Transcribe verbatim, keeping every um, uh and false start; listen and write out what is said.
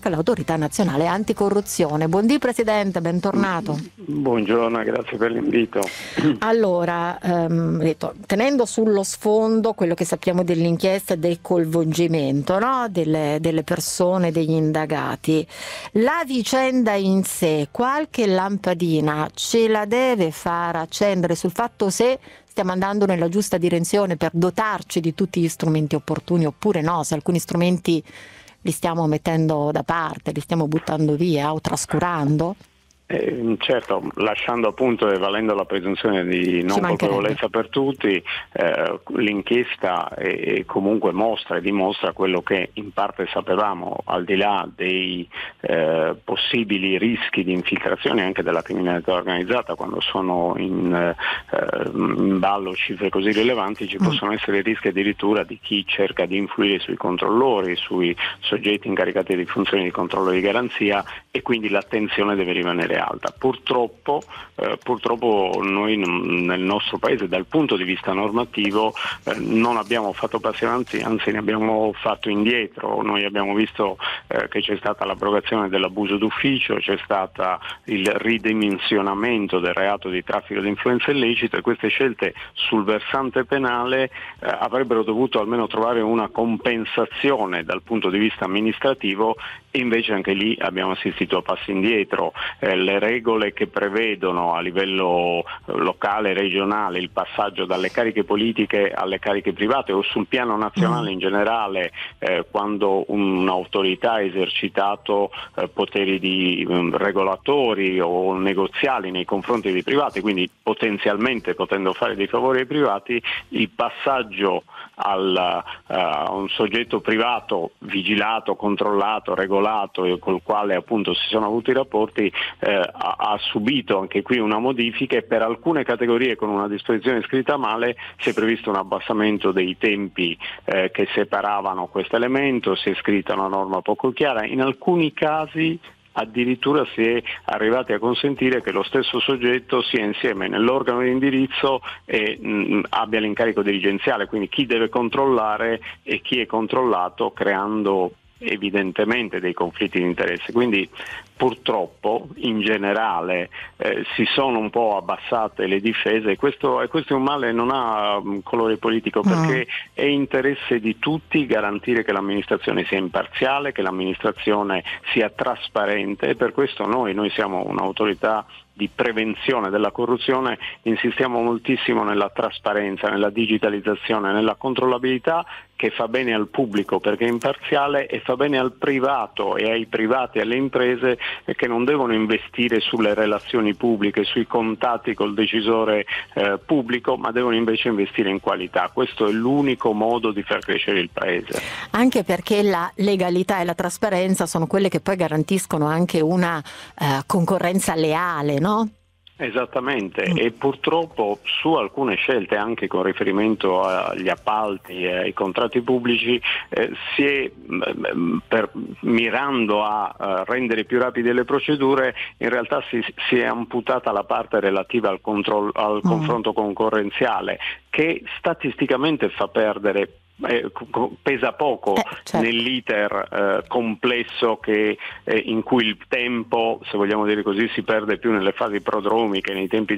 Marche, l'Autorità Nazionale Anticorruzione. Buondì Presidente, bentornato. Buongiorno, grazie per l'invito. Allora, ehm, detto, tenendo sullo sfondo quello che sappiamo dell'inchiesta e del coinvolgimento, no? delle, delle persone, degli indagati, la vicenda in sé, qualche lampadina ce la deve far accendere sul fatto se stiamo andando nella giusta direzione per dotarci di tutti gli strumenti opportuni oppure no, se alcuni strumenti li stiamo mettendo da parte, li stiamo buttando via o trascurando? Eh, certo, lasciando appunto e valendo la presunzione di non colpevolezza per tutti, eh, l'inchiesta eh, comunque mostra e dimostra quello che in parte sapevamo, al di là dei eh, possibili rischi di infiltrazione anche della criminalità organizzata. Quando sono in, eh, in ballo cifre così rilevanti, ci mm. possono essere rischi addirittura di chi cerca di influire sui controllori, sui soggetti incaricati di funzioni di controllo e di garanzia, e quindi l'attenzione deve rimanere alta. Purtroppo, eh, purtroppo noi n- nel nostro paese dal punto di vista normativo eh, non abbiamo fatto passi avanti, anzi ne abbiamo fatto indietro. Noi abbiamo visto eh, che c'è stata l'abrogazione dell'abuso d'ufficio, c'è stato il ridimensionamento del reato di traffico di influenze illecite, e queste scelte sul versante penale eh, avrebbero dovuto almeno trovare una compensazione dal punto di vista amministrativo, e invece anche lì abbiamo assistito a passi indietro. Eh, le regole che prevedono a livello eh, locale, regionale, il passaggio dalle cariche politiche alle cariche private o sul piano nazionale in generale, eh, quando un'autorità ha esercitato eh, poteri di um, regolatori o negoziali nei confronti dei privati, quindi potenzialmente potendo fare dei favori ai privati, il passaggio al, uh, a un soggetto privato vigilato, controllato, regolato e col quale appunto si sono avuti i rapporti eh, ha, ha subito anche qui una modifica, e per alcune categorie con una disposizione scritta male si è previsto un abbassamento dei tempi eh, che separavano questo elemento, si è scritta una norma poco chiara, in alcuni casi addirittura si è arrivati a consentire che lo stesso soggetto sia insieme nell'organo di indirizzo e mh, abbia l'incarico dirigenziale, quindi chi deve controllare e chi è controllato, creando evidentemente dei conflitti di interesse. Quindi purtroppo in generale eh, si sono un po' abbassate le difese, e questo, e questo è un male, non ha um, colore politico, perché mm. è interesse di tutti garantire che l'amministrazione sia imparziale, che l'amministrazione sia trasparente, e per questo noi, noi siamo un'autorità di prevenzione della corruzione, insistiamo moltissimo nella trasparenza, nella digitalizzazione, nella controllabilità, che fa bene al pubblico perché è imparziale, e fa bene al privato e ai privati e alle imprese che non devono investire sulle relazioni pubbliche, sui contatti col decisore eh, pubblico, ma devono invece investire in qualità. Questo è l'unico modo di far crescere il paese. Anche perché la legalità e la trasparenza sono quelle che poi garantiscono anche una eh, concorrenza leale, no? Esattamente, e purtroppo su alcune scelte, anche con riferimento agli appalti e ai contratti pubblici, eh, si è, per, mirando a, a rendere più rapide le procedure, in realtà si, si è amputata la parte relativa al, controllo, al mm. confronto concorrenziale, che statisticamente fa perdere, Eh, pesa poco eh, certo. nell'iter eh, complesso che, eh, in cui il tempo, se vogliamo dire così, si perde più nelle fasi prodromiche, nei tempi